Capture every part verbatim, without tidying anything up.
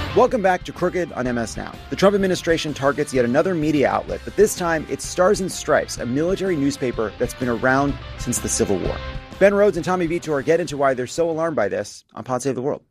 Welcome back to Crooked on M S Now. The Trump administration targets yet another media outlet, but this time it's Stars and Stripes, a military newspaper that's been around since the Civil War. Ben Rhodes and Tommy Vitor get into why they're so alarmed by this on Pod Save the World.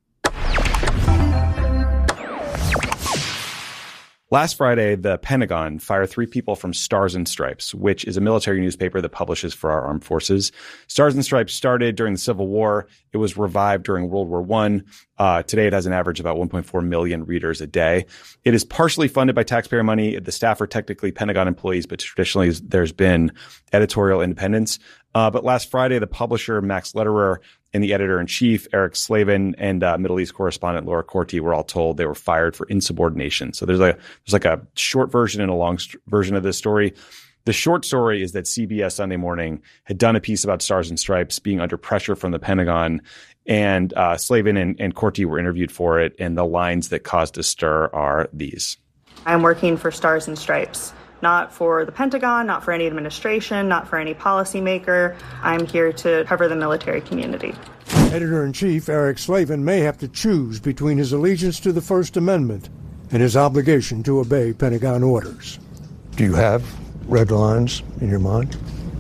Last Friday, the Pentagon fired three people from Stars and Stripes, which is a military newspaper that publishes for our armed forces. Stars and Stripes started during the Civil War. It was revived during World War One. Uh, today, it has an average of about one point four million readers a day. It is partially funded by taxpayer money. The staff are technically Pentagon employees, but traditionally there's been editorial independence. Uh, but last Friday, the publisher, Max Lederer, and the editor-in-chief, Eric Slavin, and uh, Middle East correspondent Laura Corti were all told they were fired for insubordination. So there's a there's like a short version and a long st- version of this story. The short story is that C B S Sunday Morning had done a piece about Stars and Stripes being under pressure from the Pentagon, and uh, Slavin and, and Corti were interviewed for it, and the lines that caused a stir are these. I'm working for Stars and Stripes. Not for the Pentagon, not for any administration, not for any policymaker. I'm here to cover the military community. Editor-in-Chief Eric Slavin may have to choose between his allegiance to the First Amendment and his obligation to obey Pentagon orders. Do you have red lines in your mind?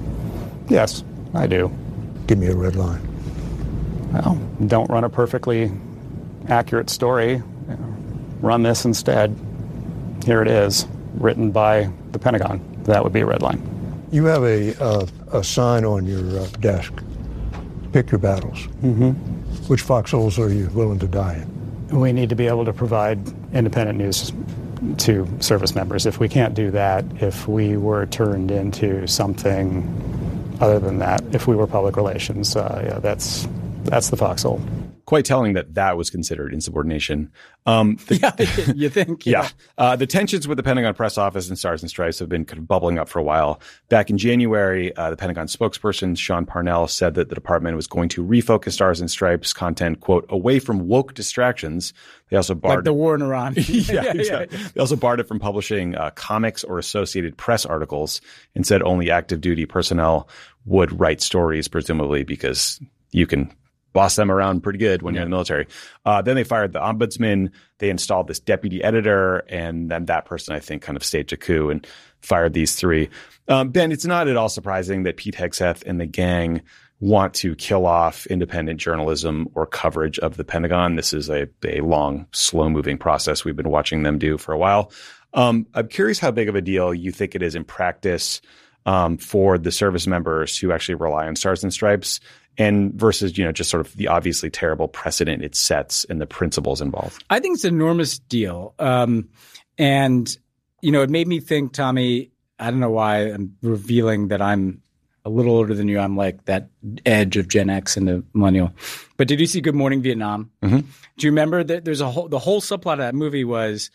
Yes, I do. Give me a red line. Well, don't run a perfectly accurate story. You know, run this instead. Here it is, written by the Pentagon. That would be a red line. You have a uh, a sign on your uh, desk. Pick your battles. Mm-hmm. Which foxholes are you willing to die in? We need to be able to provide independent news to service members. If we can't do that, if we were turned into something other than that, if we were public relations, uh, yeah, that's that's the foxhole. Quite telling that that was considered insubordination. Um, the, yeah, you think? Yeah. yeah. Uh, the tensions with the Pentagon press office and Stars and Stripes have been kind of bubbling up for a while. Back in January, uh, the Pentagon spokesperson, Sean Parnell, said that the department was going to refocus Stars and Stripes content, quote, away from woke distractions. They also barred— Like the war in Iran. yeah, yeah, exactly. Yeah. They also barred it from publishing uh, comics or Associated Press articles and said only active duty personnel would write stories, presumably because you can boss them around pretty good when yeah. you're in the military. Uh, then they fired the ombudsman. They installed this deputy editor, and then that person, I think, kind of staged a coup and fired these three. Um, Ben, it's not at all surprising that Pete Hegseth and the gang want to kill off independent journalism or coverage of the Pentagon. This is a, a long, slow-moving process we've been watching them do for a while. Um, I'm curious how big of a deal you think it is in practice um, for the service members who actually rely on Stars and Stripes, and versus, you know, just sort of the obviously terrible precedent it sets and the principles involved. I think it's an enormous deal. Um, and, you know, it made me think, Tommy, I don't know why I'm revealing that I'm a little older than you. I'm like that edge of Gen X and the millennial. But did you see Good Morning Vietnam? Mm-hmm. Do you remember that there's a whole, the whole subplot of that movie was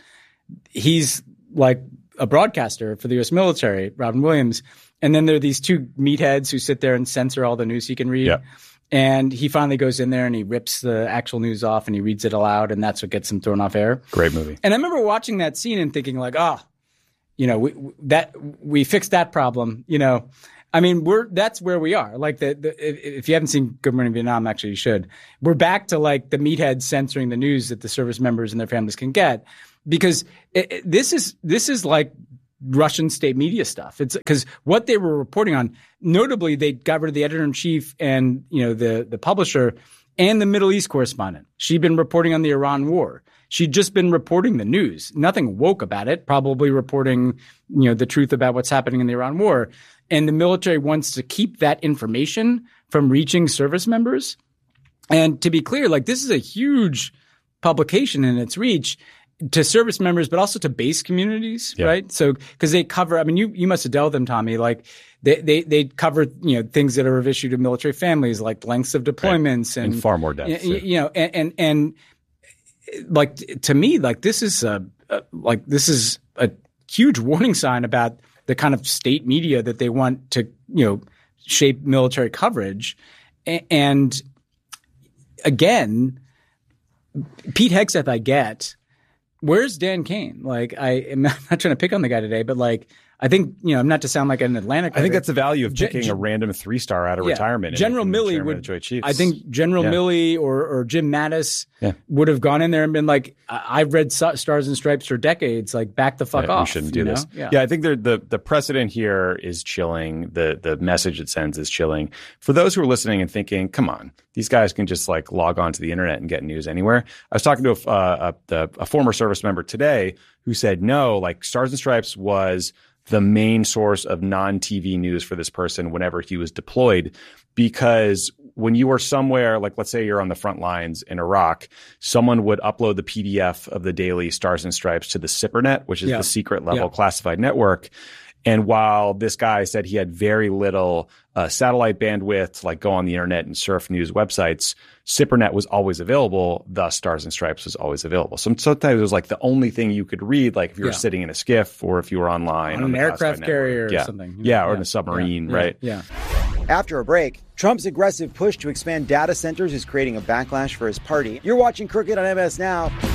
he's like a broadcaster for the U S military, Robin Williams. And then there are these two meatheads who sit there and censor all the news he can read. Yeah. And he finally goes in there and he rips the actual news off and he reads it aloud, and that's what gets him thrown off air. Great movie. And I remember watching that scene and thinking like, oh, you know, we, that we fixed that problem. You know, I mean, we're that's where we are. Like the, the if, if you haven't seen Good Morning Vietnam, actually you should. We're back to like the meatheads censoring the news that the service members and their families can get, because it, it, this is this is like Russian state media stuff. It's because what they were reporting on, notably, they got rid of the editor in chief and, you know, the, the publisher and the Middle East correspondent. She'd been reporting on the Iran war. She'd just been reporting the news, nothing woke about it, probably reporting, you know, the truth about what's happening in the Iran war. And the military wants to keep that information from reaching service members. And to be clear, like this is a huge publication in its reach to service members, but also to base communities, yeah. right? So, because they cover, I mean, you you must have dealt with them, Tommy. Like they they they cover, you know, things that are of issue to military families, like lengths of deployments, right. and in far more depth. You, you know, and, and and like to me, like this is a, a like this is a huge warning sign about the kind of state media that they want to, you know, shape military coverage, a- and again, Pete Hegseth, I get. Where's Dan Kane? Like, I am not trying to pick on the guy today, but like, I think, you know, not to sound like an Atlantic. I think that's the value of Gen- picking a random three star out of yeah. retirement. General Milley would. I think General yeah. Milley or, or Jim Mattis yeah. would have gone in there and been like, "I've read Stars and Stripes for decades. Like, back the fuck yeah, off. We shouldn't do you know? this." Yeah. yeah, I think the the precedent here is chilling. The the message it sends is chilling. For those who are listening and thinking, "Come on, these guys can just like log on to the internet and get news anywhere." I was talking to a, uh, a, a former service member today who said, "No, like Stars and Stripes was the main source of non-T V news for this person whenever he was deployed, because when you were somewhere, like let's say you're on the front lines in Iraq, someone would upload the P D F of the daily Stars and Stripes to the SIPRnet, which is yeah. the secret level yeah. classified network. And while this guy said he had very little uh, satellite bandwidth to like go on the internet and surf news websites, SIPRnet was always available. Thus, Stars and Stripes was always available. So sometimes it was like the only thing you could read, like if you were yeah. sitting in a skiff or if you were online on, on an aircraft carrier yeah. or something. You know? Yeah, or yeah. in a submarine, yeah. right? Yeah. After a break, Trump's aggressive push to expand data centers is creating a backlash for his party. You're watching Crooked on M S Now.